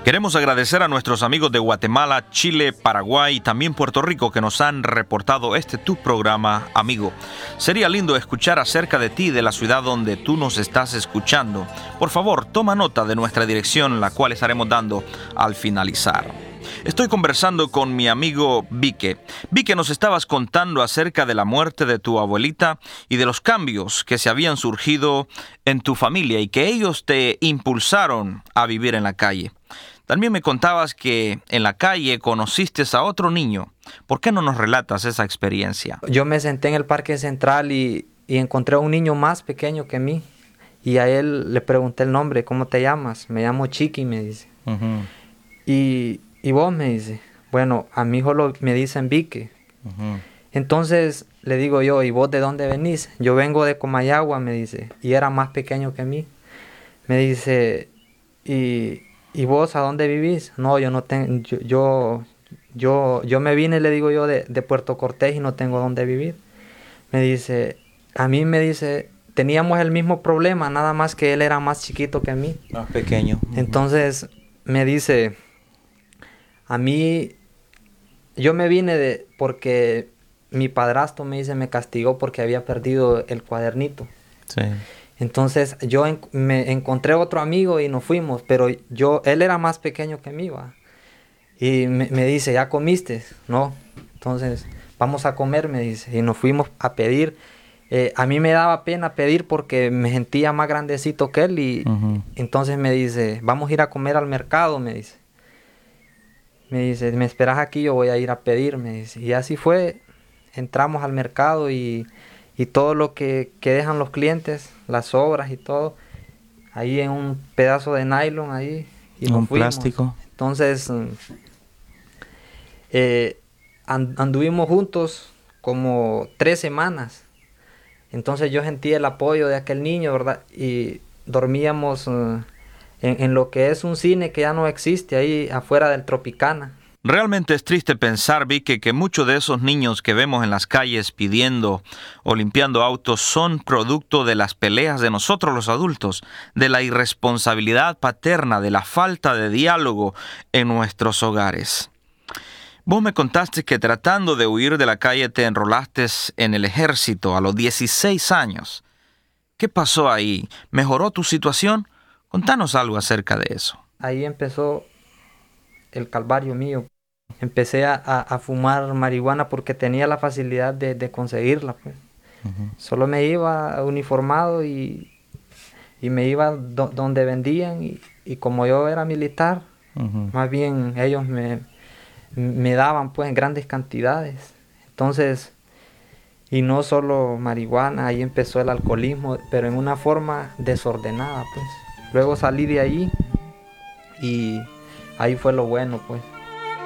Queremos agradecer a nuestros amigos de Guatemala, Chile, Paraguay y también Puerto Rico que nos han reportado tu programa, amigo. Sería lindo escuchar acerca de ti, de la ciudad donde tú nos estás escuchando. Por favor, toma nota de nuestra dirección, la cual estaremos dando al finalizar. Estoy conversando con mi amigo Vique. Vique, nos estabas contando acerca de la muerte de tu abuelita y de los cambios que se habían surgido en tu familia y que ellos te impulsaron a vivir en la calle. También me contabas que en la calle conociste a otro niño. ¿Por qué no nos relatas esa experiencia? Yo me senté en el Parque Central y encontré a un niño más pequeño que mí. Y a él le pregunté el nombre, ¿cómo te llamas? Me llamo Chiqui, me dice. Uh-huh. ¿Y vos? Me dice. Bueno, a mi hijo me dicen Vique. Uh-huh. Entonces le digo yo, ¿y vos de dónde venís? Yo vengo de Comayagua, me dice. Y era más pequeño que mí. Me dice, ¿Y vos a dónde vivís? No, yo no tengo, yo me vine, le digo yo, de Puerto Cortés y no tengo dónde vivir. Me dice, teníamos el mismo problema, nada más que él era más chiquito que mí. Más pequeño. Uh-huh. Entonces me dice, yo me vine porque mi padrastro me castigó porque había perdido el cuadernito. Sí. Entonces yo me encontré otro amigo y nos fuimos, pero él era más pequeño que mí, ¿va? Y me dice, ¿ya comiste? No. Entonces, vamos a comer, me dice. Y nos fuimos a pedir. A mí me daba pena pedir porque me sentía más grandecito que él y uh-huh. Entonces me dice, vamos a ir a comer al mercado, me dice. Me dice, ¿me esperas aquí? Yo voy a ir a pedir, me dice. Y así fue, entramos al mercado y todo lo que dejan los clientes, las sobras y todo, ahí en un pedazo de nylon ahí. Y un plástico. Entonces, anduvimos juntos como 3 semanas. Entonces yo sentí el apoyo de aquel niño, ¿verdad? Y dormíamos en lo que es un cine que ya no existe, ahí afuera del Tropicana. Realmente es triste pensar, Vique, que muchos de esos niños que vemos en las calles pidiendo o limpiando autos son producto de las peleas de nosotros los adultos, de la irresponsabilidad paterna, de la falta de diálogo en nuestros hogares. Vos me contaste que tratando de huir de la calle te enrolaste en el ejército a los 16 años. ¿Qué pasó ahí? ¿Mejoró tu situación? Contanos algo acerca de eso. Ahí empezó el calvario mío. Empecé a fumar marihuana porque tenía la facilidad de conseguirla, pues. Uh-huh. Solo me iba uniformado y me iba donde vendían y como yo era militar, uh-huh. Más bien ellos me daban pues grandes cantidades. Entonces, y no solo marihuana, ahí empezó el alcoholismo, pero en una forma desordenada, pues. Luego salí de ahí y ahí fue lo bueno, pues.